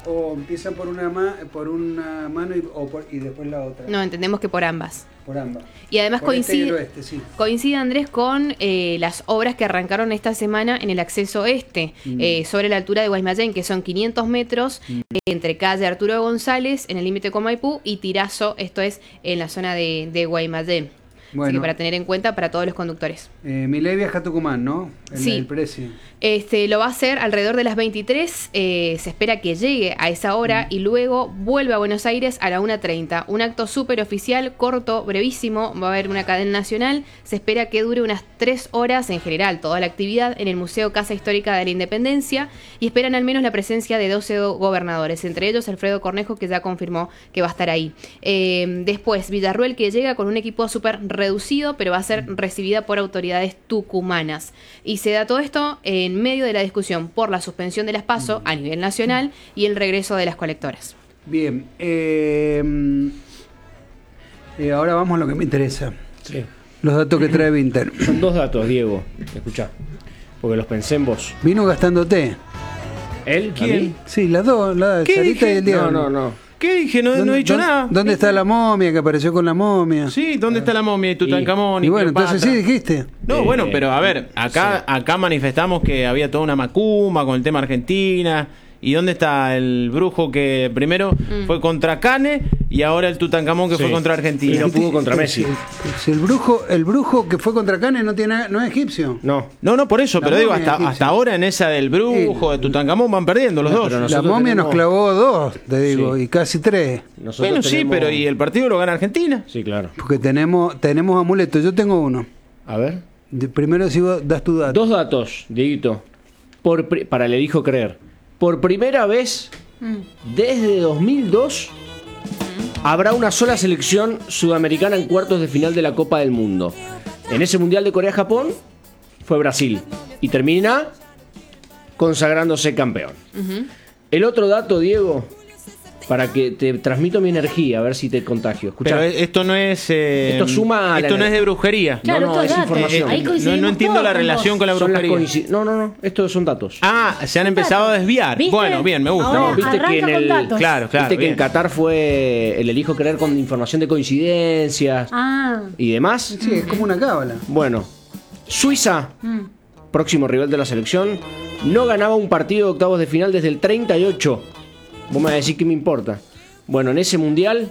o empieza por una mano y después la otra? No, entendemos que por ambas. Por ambas. Y además Por este y el oeste, sí. coincide, Andrés, con las obras que arrancaron esta semana en el acceso este, sobre la altura de Guaymallén, que son 500 metros entre calle Arturo González, en el límite con Maipú, y Tirazo, esto es en la zona de Guaymallén. Bueno. Así que para tener en cuenta para todos los conductores. Milei viaja a Tucumán, ¿no? Sí. El precio. Lo va a hacer alrededor de las 23. Se espera que llegue a esa hora y luego vuelve a Buenos Aires a la 1:30. Un acto súper oficial, corto, brevísimo. Va a haber una cadena nacional. Se espera que dure unas 3 horas en general toda la actividad en el Museo Casa Histórica de la Independencia. Y esperan al menos la presencia de 12 gobernadores, entre ellos Alfredo Cornejo, que ya confirmó que va a estar ahí. Después, Villarruel, que llega con un equipo súper reducido, pero va a ser recibida por autoridades tucumanas. Y se da todo esto en medio de la discusión por la suspensión de las PASO a nivel nacional y el regreso de las colectoras. Bien. Ahora vamos a lo que me interesa. Sí. Los datos que trae Vinter. Son 2 datos, Diego. Escuchá. Porque los pensé en vos. Vino gastándote. ¿Él? ¿Quién? Sí, las dos, la ¿Qué Sarita y el Diego. No. ¿Qué dije? No he dicho nada. ¿Dónde está la momia que apareció con la momia? Sí, ¿dónde está la momia y Tutankamón? Y bueno, Cleopatra? entonces sí dijiste. No, bueno, pero a ver, acá manifestamos que había toda una macumba con el tema Argentina. ¿Y dónde está el brujo que primero fue contra Cane y ahora el Tutankamón que fue contra Argentina? Y no pudo contra Messi. Si el brujo que fue contra Cane no es egipcio. No, por eso, La pero digo, momia egipcia. hasta ahora en esa del brujo, de Tutankamón van perdiendo los dos. pero La nosotros momia nos tenemos- clavó 2, te digo, Sí. y casi 3. Nosotros Bueno, sí, tenemos- pero ¿y el partido lo gana Argentina? Sí, claro. Porque tenemos amuletos. Yo tengo uno. A ver. Primero si vos das tu dato. 2 datos, Dieguito. Para el elijo creer. Por primera vez, desde 2002, habrá una sola selección sudamericana en cuartos de final de la Copa del Mundo. En ese Mundial de Corea-Japón fue Brasil. Y termina consagrándose campeón. El otro dato, Diego, para que te transmito mi energía, a ver si te contagio. Escuchá. Pero esto no es... Esto suma a Esto la- no es de brujería. Claro, no, esto es datos. información. Ahí coincidimos No entiendo todos la con relación vos. con la Son las brujería. No, estos son datos. Ah, se han empezado a desviar. ¿Viste? Bueno, bien, me gusta. Ahora Viste que arranca en con el- datos. Claro, Viste que bien. en Qatar fue el elijo creer con información de coincidencias Ah. y demás. Sí, es como una cábala. Bueno, Suiza, próximo rival de la selección, no ganaba un partido de octavos de final desde el 38. Vos me vas a decir qué me importa. Bueno, en ese mundial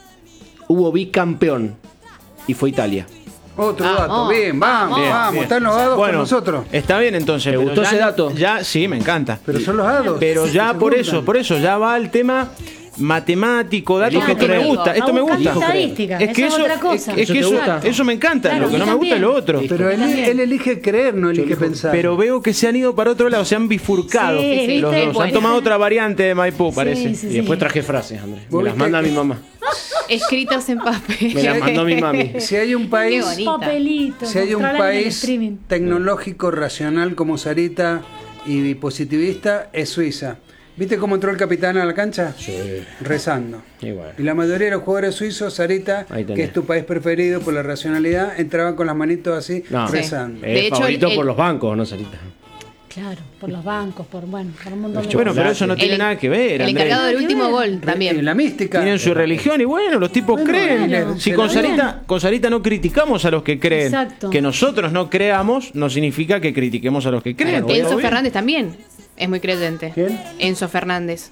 hubo bicampeón y fue Italia. Otro dato. Bien, vamos, Bien, vamos. bien. Están los dados Bueno, con nosotros. Está bien entonces. ¿Te pero gustó ya ese dato? Ya, sí, me encanta. Pero son los dados. Pero ya Se por juntan. eso, ya va el tema matemático, datos Elijo que esto me creer. gusta, esto me Va gusta. buscando estadísticas, Es que eso es otra cosa. es que ¿Eso te gusta? eso me encanta, Claro, lo que a no mí me gusta es lo también. otro. Pero También. él elige creer, no elige pensar. Pero veo que se han ido para otro lado, se han bifurcado Sí, los ¿viste? dos. Han Bueno. tomado otra variante de Maipú, parece. Sí, Y después traje frases, Andrés. ¿Vos Me las viste manda que- mi mamá. Escritos en papel. Me las mandó mi mami. Si hay un país, Qué bonito. Papelitos. si hay un mostrala en el país streaming. tecnológico, racional como Sarita y positivista, es Suiza. ¿Viste cómo entró el capitán a la cancha? Sí. Rezando. Y bueno. Y la mayoría de los jugadores suizos, Sarita, Ahí tenés. que es tu país preferido por la racionalidad, entraban con las manitos así, No. rezando. De Es hecho, favorito el- por los bancos, ¿no, Sarita? Claro, por los bancos, por un montón de Bueno, cosas. pero eso no tiene nada que ver, El Andrés. encargado del último gol también. La mística. Tienen su religión y bueno, los tipos creen. claro. Si Pero con Sarita no criticamos a los que creen. Exacto. Que nosotros no creamos no significa que critiquemos a los que creen. Enzo Obvio. Fernández también es muy creyente. ¿Quién? Enzo Fernández.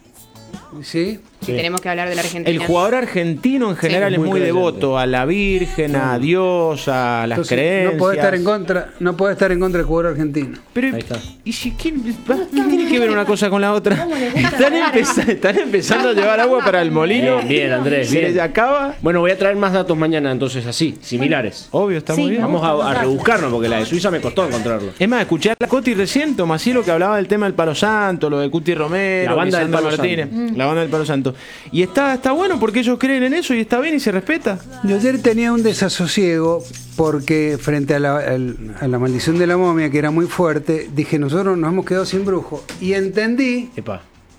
¿Sí? Si tenemos que hablar de la Argentina. El jugador argentino en general Sí, es muy muy creyente. devoto a la Virgen, a Dios, a las Entonces, creencias. no puede estar en contra, no puede estar en contra del jugador argentino. Pero, Ahí está. ¿y si qué tiene que ver una cosa con la otra? ¿Cómo le gusta Están, jugar? están empezando a llevar agua para el molino. Bien, bien, Andrés, Se bien. les acaba. Bueno, voy a traer más datos mañana, entonces, así, similares. Obvio, está Sí, muy bien. me Vamos gusta, a datos. rebuscarnos, porque la de Suiza me costó encontrarlo. Es más, escuché a la Coti recién, Tomacielo, que hablaba del tema del Palo Santo, lo de Cuti Romero, La banda del Lisandro Palo Martínez, la banda del Palo Santo. Y está bueno porque ellos creen en eso y está bien y se respeta. Yo ayer tenía un desasosiego porque frente a la maldición de la momia, que era muy fuerte, dije, nosotros nos hemos quedado sin brujo. Y entendí, Epa.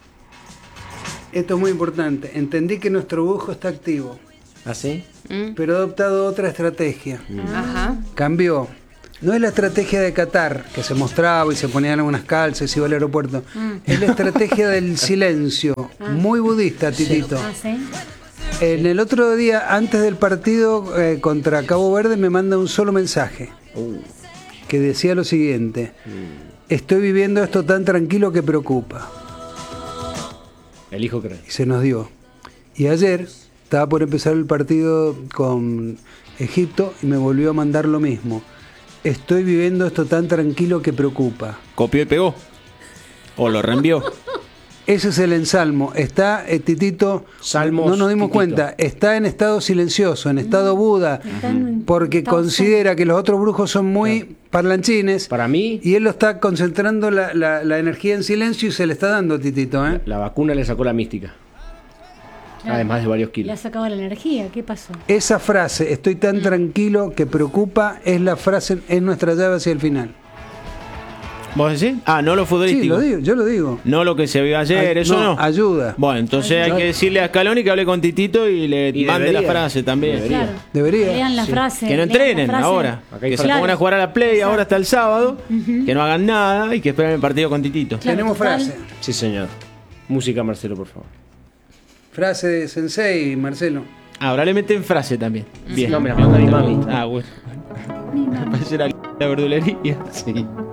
esto es muy importante, entendí que nuestro brujo está activo, ¿Ah, sí? pero ha adoptado otra estrategia. Ajá. Cambió. No es la estrategia de Qatar, que se mostraba y se ponían algunas calzas y iba al aeropuerto. Es la estrategia del silencio, muy budista, Titito. ¿Sí? En el otro día, antes del partido contra Cabo Verde, me manda un solo mensaje que decía lo siguiente: estoy viviendo esto tan tranquilo que preocupa. Elijo creer. Y se nos dio. Y ayer estaba por empezar el partido con Egipto y me volvió a mandar lo mismo. Estoy viviendo esto tan tranquilo que preocupa. Copió y pegó. O lo reenvió. Ese es el ensalmo. Está, Titito, Salmos, no nos dimos Titito. cuenta, está en estado silencioso, en estado Buda, Está en porque estado considera que los otros brujos son muy parlanchines. Para mí, Y él lo está concentrando la energía en silencio y se le está dando, Titito. la vacuna le sacó la mística. Claro. Además de varios Le ha kilos. sacado la energía. ¿Qué pasó? Esa frase, estoy tan tranquilo que preocupa, es la frase, es nuestra llave hacia el final. ¿Vos decís? Ah, no lo Sí, futbolístico. lo digo, yo lo digo. No lo que se vio ayer, eso no. Ayuda. Bueno, entonces hay que decirle a Scaloni que hable con Titito y le Y mande debería. la frase también. Debería. Claro. Debería. Lean la frase. Que no lean la entrenen frase. ahora. Acá hay Que se frase. pongan a jugar a la Play ahora hasta el sábado. Que no hagan nada y que esperen el partido con Titito. Claro, Tenemos total. frase. Sí, señor. Música, Marcelo, por favor. Frase de Sensei, Marcelo. Ahora le meten frase también. Bien. No, me la manda mi mami. Ah, bueno. Me parece la verdulería. Sí.